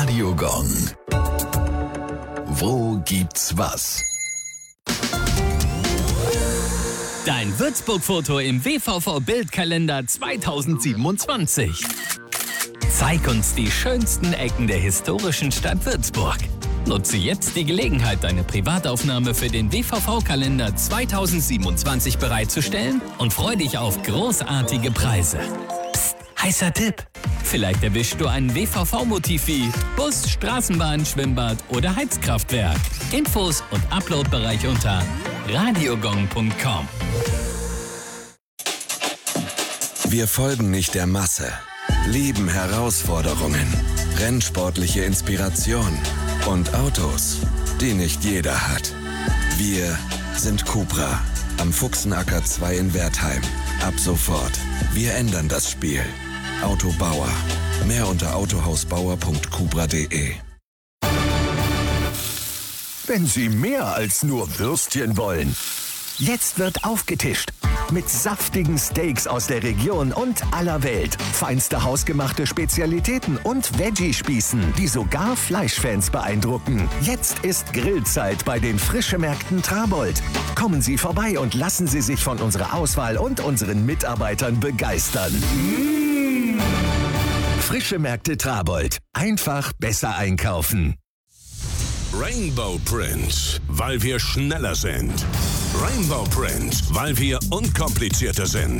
Radio Gong. Wo gibt's was? Dein Würzburg-Foto im WVV-Bildkalender 2027. Zeig uns die schönsten Ecken der historischen Stadt Würzburg. Nutze jetzt die Gelegenheit, deine Privataufnahme für den WVV-Kalender 2027 bereitzustellen und freu dich auf großartige Preise. Psst, heißer Tipp! Vielleicht erwischst du ein WVV-Motiv wie Bus, Straßenbahn, Schwimmbad oder Heizkraftwerk. Infos und Uploadbereich unter radiogong.com. Wir folgen nicht der Masse, lieben Herausforderungen, rennsportliche Inspiration und Autos, die nicht jeder hat. Wir sind Cupra am Fuchsenacker 2 in Wertheim. Ab sofort. Wir ändern das Spiel. Autobauer. Mehr unter autohausbauer.cupra.de. Wenn Sie mehr als nur Würstchen wollen. Jetzt wird aufgetischt. Mit saftigen Steaks aus der Region und aller Welt. Feinste hausgemachte Spezialitäten und Veggie-Spießen, die sogar Fleischfans beeindrucken. Jetzt ist Grillzeit bei den Frischemärkten Trabold. Kommen Sie vorbei und lassen Sie sich von unserer Auswahl und unseren Mitarbeitern begeistern. Frische Märkte Trabold. Einfach besser einkaufen. Rainbow Print, weil wir schneller sind. Rainbow Print, weil wir unkomplizierter sind.